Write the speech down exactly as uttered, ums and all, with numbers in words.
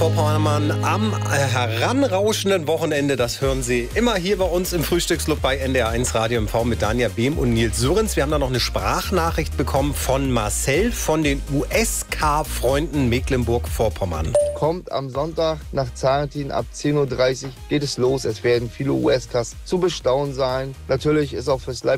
Vorpommern am heranrauschenden Wochenende, das hören Sie immer hier bei uns im Frühstücksclub bei N D R eins Radio M V mit Dania Behm und Nils Sörens. Wir haben da noch eine Sprachnachricht bekommen von Marcel von den U S K-Freunden Mecklenburg-Vorpommern. Kommt am Sonntag nach Zarentin ab zehn Uhr dreißig geht es los. Es werden viele U S Ks zu bestaunen sein. Natürlich ist auch fürs Leib